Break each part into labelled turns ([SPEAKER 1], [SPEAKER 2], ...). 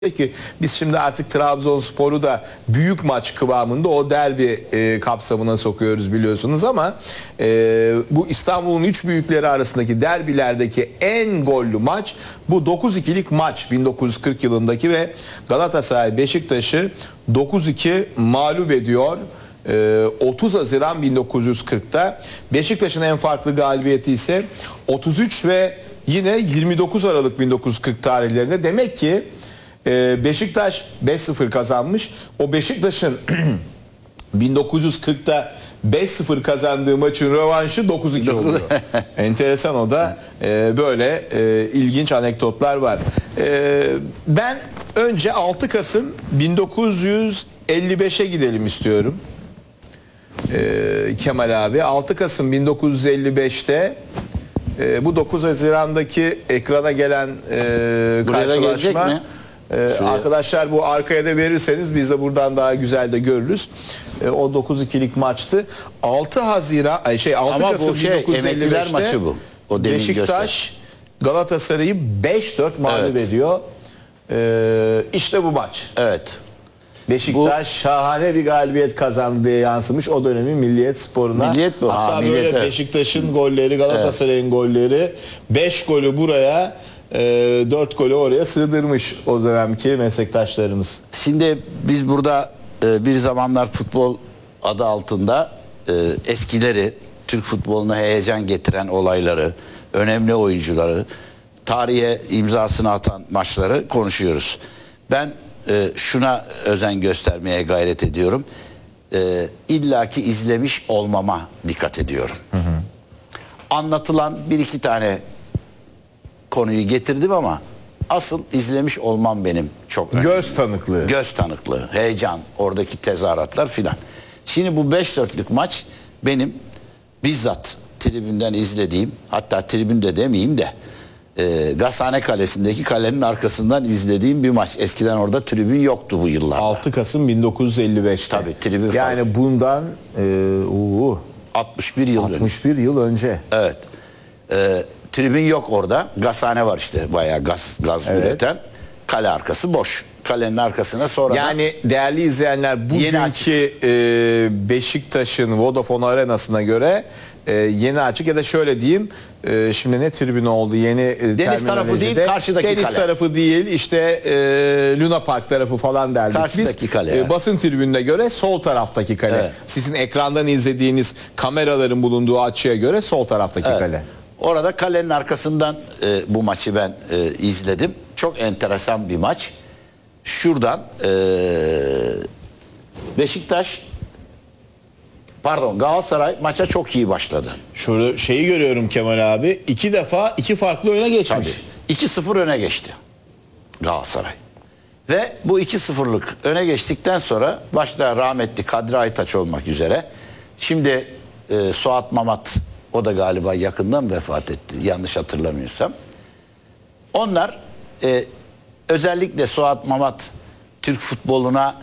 [SPEAKER 1] Peki biz şimdi artık Trabzonspor'u da büyük maç kıvamında o derbi kapsamına sokuyoruz biliyorsunuz ama bu İstanbul'un üç büyükleri arasındaki derbilerdeki en gollü maç bu 9-2'lik maç 1940 yılındaki ve Galatasaray Beşiktaş'ı 9-2 mağlup ediyor. 30 Haziran 1940'ta Beşiktaş'ın en farklı galibiyeti ise 33 ve yine 29 Aralık 1940 tarihlerinde. Demek ki Beşiktaş 5-0 kazanmış. O Beşiktaş'ın 1940'ta 5-0 kazandığı maçın rövanşı 9-2 oluyor. Enteresan o da. Böyle ilginç anekdotlar var. Ben önce 6 Kasım 1955'e gidelim istiyorum. Kemal abi 6 Kasım 1955'te bu 9 Haziran'daki ekrana gelen karşılaşma arkadaşlar bu arkaya da verirseniz biz de buradan daha güzel de görürüz. O 9-2'lik maçtı. 6 Haziran 6
[SPEAKER 2] Ama
[SPEAKER 1] Kasım
[SPEAKER 2] bu
[SPEAKER 1] 1955'te
[SPEAKER 2] maçı bu. O
[SPEAKER 1] Beşiktaş Galatasaray'ı 4-5 mağlup ediyor. İşte bu maç.
[SPEAKER 2] Evet.
[SPEAKER 1] Beşiktaş şahane bir galibiyet kazandı diye yansımış o dönemin Milliyet Sporu'na.
[SPEAKER 2] Milliyet bu.
[SPEAKER 1] Hatta
[SPEAKER 2] Milliyet,
[SPEAKER 1] böyle
[SPEAKER 2] evet.
[SPEAKER 1] Beşiktaş'ın golleri, Galatasaray'ın golleri 5 golü buraya 4 golü oraya sığdırmış o dönemki meslektaşlarımız.
[SPEAKER 2] Şimdi biz burada bir zamanlar futbol adı altında eskileri, Türk futboluna heyecan getiren olayları, önemli oyuncuları, tarihe imzasını atan maçları konuşuyoruz. Ben şuna özen göstermeye gayret ediyorum. İllaki izlemiş olmama dikkat ediyorum. Anlatılan bir iki tane konuyu getirdim ama asıl izlemiş olmam benim çok önemli.
[SPEAKER 1] Göz tanıklığı.
[SPEAKER 2] Göz tanıklığı, heyecan, oradaki tezahüratlar filan. Şimdi bu 5-4'lük maç benim bizzat tribünden izlediğim, hatta tribünde demeyeyim de Gazhane Kalesi'ndeki kalenin arkasından izlediğim bir maç. Eskiden orada tribün yoktu bu yıllarda.
[SPEAKER 1] 6 Kasım 1955'te.
[SPEAKER 2] Tabii tribün
[SPEAKER 1] yani
[SPEAKER 2] falan.
[SPEAKER 1] bundan
[SPEAKER 2] 61 yıl önce.
[SPEAKER 1] 61 yıl önce.
[SPEAKER 2] Evet. Tribün yok orada. Gazhane var işte, bayağı gaz
[SPEAKER 1] Evet.
[SPEAKER 2] üreten. Kale arkası boş. Kalenin arkasına sonra
[SPEAKER 1] Yani değerli izleyenler bugünkü Beşiktaş'ın Vodafone Arena'sına göre yeni açık ya da şöyle diyeyim şimdi ne tribünü oldu yeni
[SPEAKER 2] deniz tarafı değil, karşıdaki
[SPEAKER 1] deniz
[SPEAKER 2] kale.
[SPEAKER 1] tarafı değil işte Luna Park tarafı falan derdik
[SPEAKER 2] Karşıdaki
[SPEAKER 1] biz.
[SPEAKER 2] kale, evet.
[SPEAKER 1] Basın tribününe göre sol taraftaki kale.
[SPEAKER 2] Evet.
[SPEAKER 1] Sizin ekrandan izlediğiniz kameraların bulunduğu açıya göre sol taraftaki kale.
[SPEAKER 2] Orada kalenin arkasından bu maçı ben izledim. Çok enteresan bir maç. Şuradan Galatasaray maça çok iyi başladı.
[SPEAKER 1] Şöyle şeyi görüyorum Kemal abi. 2 defa 2 farklı öne geçmiş.
[SPEAKER 2] Tabii. 2-0 öne geçti Galatasaray. Ve bu 2-0'lık öne geçtikten sonra başta rahmetli Kadri Aytaç olmak üzere şimdi Suat Mamat, o da galiba yakından vefat etti yanlış hatırlamıyorsam. Onlar özellikle Suat Mamat Türk futboluna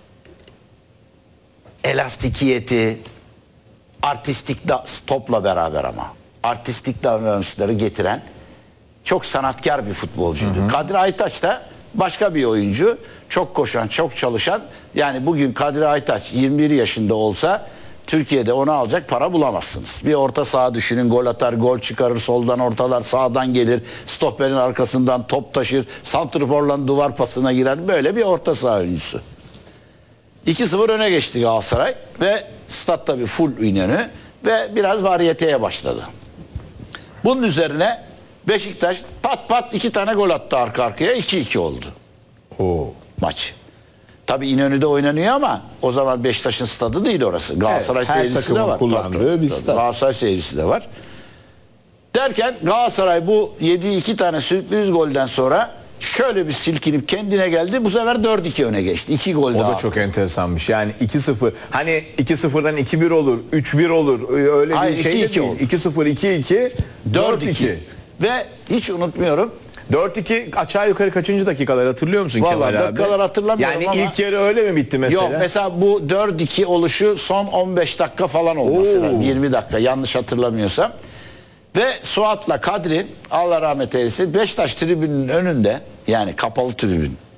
[SPEAKER 2] elastikiyeti, artistik topla beraber ama artistik davranışları getiren çok sanatkar bir futbolcuydu. Kadri Aytaç da başka bir oyuncu. Çok koşan, çok çalışan. Yani bugün Kadri Aytaç 21 yaşında olsa Türkiye'de onu alacak para bulamazsınız. Bir orta saha düşünün, gol atar, gol çıkarır, soldan ortalar, sağdan gelir, stoperin arkasından top taşır, santrforla duvar pasına girer. Böyle bir orta saha oyuncusu. 2-0 öne geçti Galatasaray ve stat tabii full İnönü ve biraz variyeteye başladı. Bunun üzerine Beşiktaş pat pat 2 tane gol attı arka arkaya, 2-2 oldu maç. Tabii İnönü'de oynanıyor ama o zaman Beşiktaş'ın stadı değil orası. Galatasaray seyircisi de var.
[SPEAKER 1] Kullandığı bir stat.
[SPEAKER 2] Galatasaray seyircisi de var. Derken Galatasaray bu yediği 2 tane sürpriz golden sonra şöyle bir silkinip kendine geldi. Bu sefer 4-2 öne geçti. 2 gol daha.
[SPEAKER 1] O da çok enteresanmış. Yani 2-0. Hani 2-0'dan 2-1 olur, 3-1 olur. Öyle
[SPEAKER 2] Hayır,
[SPEAKER 1] bir şey de
[SPEAKER 2] 2-2
[SPEAKER 1] değil.
[SPEAKER 2] oldu.
[SPEAKER 1] 2-0, 2-2, 4-2.
[SPEAKER 2] Ve hiç unutmuyorum.
[SPEAKER 1] 4-2 aşağı yukarı kaçıncı dakikalar hatırlıyor musun
[SPEAKER 2] Vallahi
[SPEAKER 1] Kemal abi?
[SPEAKER 2] dakikalar hatırlamıyorum
[SPEAKER 1] yani
[SPEAKER 2] ama.
[SPEAKER 1] ilk yarı öyle mi bitti mesela?
[SPEAKER 2] Yok mesela bu 4-2 oluşu son 15 dakika falan olması lazım. 20 dakika yanlış hatırlamıyorsam. Ve Suat'la Kadri, Allah rahmet eylesin, Beşiktaş tribünün önünde, yani kapalı tribün